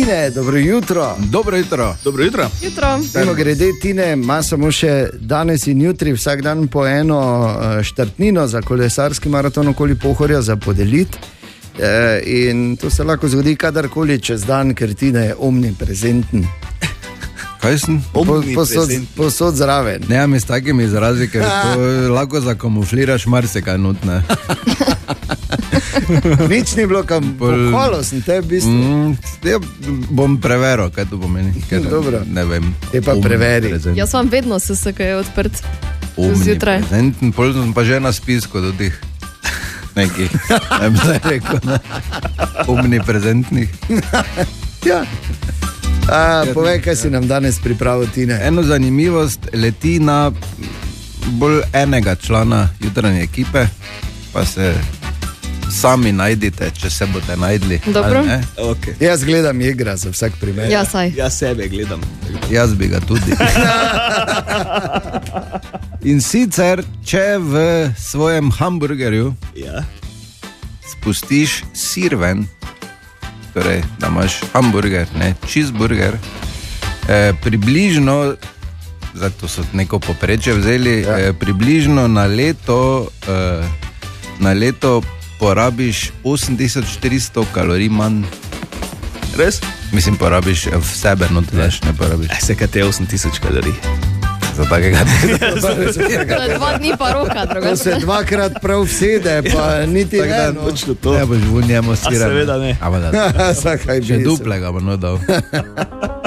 Tine, dobro jutro. Dobro jutro. Dobro jutro. Mimo grede, Tine ima samo še danes in jutri vsak dan po eno štartnino za kolesarski maraton okoli Pohorja za podeliti. In to se lahko zgodi kadarkoli čez dan, ker Tine je omniprezenten. Kaj sem? Posod zraven. Ne, mi s takimi izrazi, ker to lahko zakamufliraš marsikaj notne. Nič ni bilo kam pohvalo, sem te v bistvu. Ja, bom preveril, kaj to pomeni. Dobro. Ne vem. Te pa preveri. Jaz vam vedno SSK je odprt. Zjutraj. Pol sem pa že na spisku do tih nekih, ne bi zdaj rekel, ne, omniprezentnih. Ja. Povej, kaj si nam danes pripravil, Tine. Eno zanimivost leti na bolj enega člana jutranje ekipe, pa se sami najdite, če se boste najdli. Dobro. Okay. Jaz gledam igra za vsak primer. Ja, saj. Jaz sebe gledam. Jaz bi ga tudi. In sicer, če v svojem hamburgerju spustiš sir ven, torej, da imaš hamburger, ne, cheeseburger, približno, zato so neko poprečje vzeli, približno na leto porabiš 8400 kalorij manj. Res? Mislim, porabiš v sebe, no to daš, ne porabiš. Se kaj te 8000 kalorij? Za takega To je 2 dni pa roka, To drugače. se dvakrat prav vsede, pa niti ne. No. Točno to. Ne boš v njemu sira. A seveda ne. Ampak da, Zakaj bi še se- duplega bo no dal.